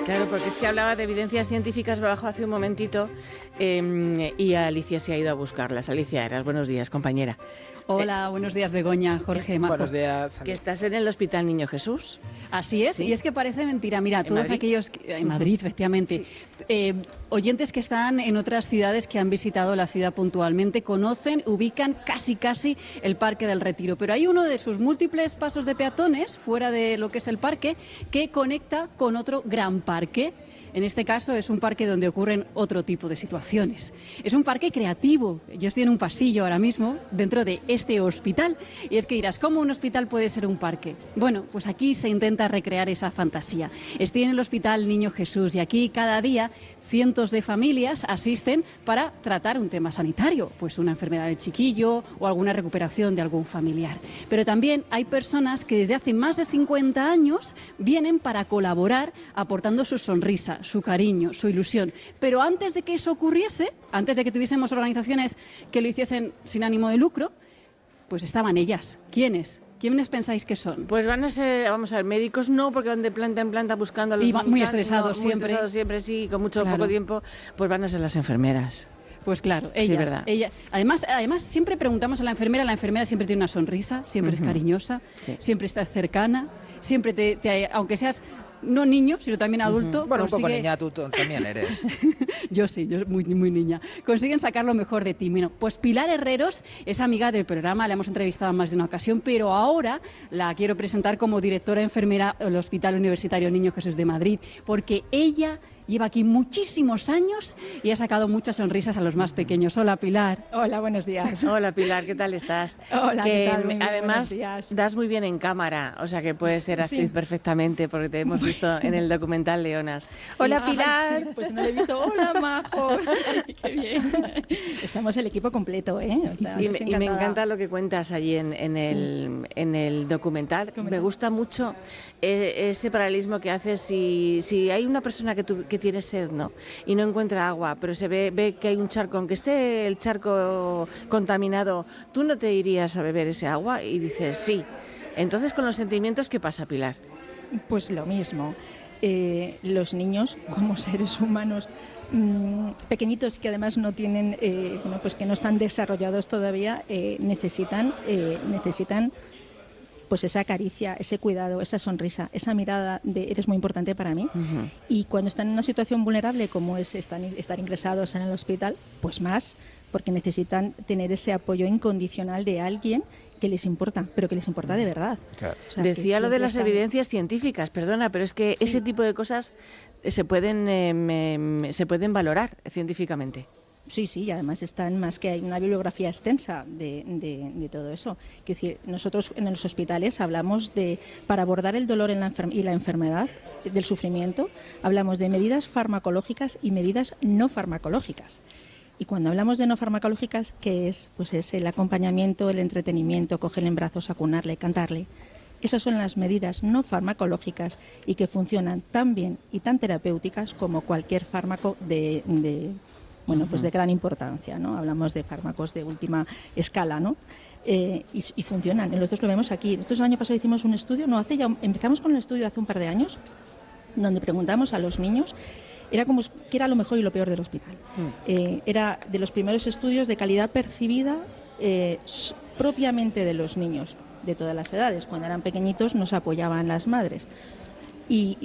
Claro, porque es que hablaba de evidencias científicas bajo hace un momentito y Alicia se ha ido a buscarlas. Alicia Eras, buenos días, compañera. Hola, buenos días, Begoña, Jorge, Majo. Buenos días. Que estás en el Hospital Niño Jesús. Así es, ¿Sí? Y es que parece mentira. Mira, ¿En todos Madrid? aquellos... En Madrid, efectivamente. Sí. Oyentes que están en otras ciudades que han visitado la ciudad puntualmente conocen, ubican casi el Parque del Retiro. Pero hay uno de sus múltiples pasos de peatones, fuera de lo que es el parque, que conecta con otro gran parque. En este caso es un parque donde ocurren otro tipo de situaciones. Es un parque creativo. Yo estoy en un pasillo ahora mismo dentro de este hospital. Y es que dirás, ¿cómo un hospital puede ser un parque? Bueno, pues aquí se intenta recrear esa fantasía. Estoy en el Hospital Niño Jesús y aquí cada día cientos de familias asisten para tratar un tema sanitario, pues una enfermedad del chiquillo o alguna recuperación de algún familiar. Pero también hay personas que desde hace más de 50 años vienen para colaborar aportando su sonrisa, su cariño, su ilusión. Pero antes de que eso ocurriese, antes de que tuviésemos organizaciones que lo hiciesen sin ánimo de lucro, pues estaban ellas. ¿Quiénes? ¿Quiénes pensáis que son? Pues van a ser, vamos a ver, médicos no, porque van de planta en planta buscando a los... Y muy estresados siempre. Muy estresados siempre, sí, con mucho Claro. poco tiempo, pues van a ser las enfermeras. Pues claro, Sí, ellas. verdad. Además, siempre preguntamos a la enfermera siempre tiene una sonrisa, siempre es cariñosa, Sí. siempre está cercana, siempre aunque seas no niño, sino también adulto. Bueno, un poco consigue- niña, tú también eres. Yo sí, yo muy niña. Consiguen sacar lo mejor de ti. Bueno, pues Pilar Herreros es amiga del programa, la hemos entrevistado en más de una ocasión, pero ahora la quiero presentar como directora enfermera del Hospital Universitario Niño Jesús de Madrid, porque ella lleva aquí muchísimos años y ha sacado muchas sonrisas a los más pequeños. Hola, Pilar. Hola, buenos días. Hola Pilar, ¿qué tal estás? Hola, que ¿qué tal? Muy bien, además buenos días. das muy bien en cámara, o sea que puedes ser actriz Sí. perfectamente porque te hemos visto en el documental Leonas. Hola, Y- Pilar. Sí, pues no lo he visto. Hola, Majo. Qué bien. Estamos el equipo completo, ¿eh? O sea, Y yo me, estoy y me encantada. encanta lo que cuentas allí en el documental. Me gusta mucho ese paralelismo que haces. Si hay una persona que tiene sed, ¿no? Y no encuentra agua, pero se ve que hay un charco, aunque esté el charco contaminado, tú no te irías a beber ese agua y dices sí. Entonces, con los sentimientos, ¿qué pasa, Pilar? Pues lo mismo. Los niños, como seres humanos pequeñitos que además no tienen, pues que no están desarrollados todavía, necesitan pues esa caricia, ese cuidado, esa sonrisa, esa mirada de eres muy importante para mí. Y cuando están en una situación vulnerable como es estar ingresados en el hospital, pues más, porque necesitan tener ese apoyo incondicional de alguien que les importa, pero que les importa de verdad. Claro. O sea, que Decía lo de siempre las están- evidencias científicas, perdona, pero es que Sí. ese tipo de cosas se pueden valorar científicamente. Sí, y además están más que hay una bibliografía extensa de todo eso. Quiero decir, nosotros en los hospitales hablamos de, para abordar el dolor y la enfermedad, del sufrimiento, hablamos de medidas farmacológicas y medidas no farmacológicas. Y cuando hablamos de no farmacológicas, ¿qué es? Pues es el acompañamiento, el entretenimiento, cogerle en brazos, acunarle, cantarle. Esas son las medidas no farmacológicas y que funcionan tan bien y tan terapéuticas como cualquier fármaco pues de gran importancia, ¿no? Hablamos de fármacos de última escala, ¿no? Y funcionan. Nosotros lo vemos aquí. Nosotros el año pasado hicimos un estudio, empezamos con el estudio hace un par de años, donde preguntamos a los niños qué era lo mejor y lo peor del hospital. Era de los primeros estudios de calidad percibida propiamente de los niños de todas las edades. Cuando eran pequeñitos nos apoyaban las madres. Y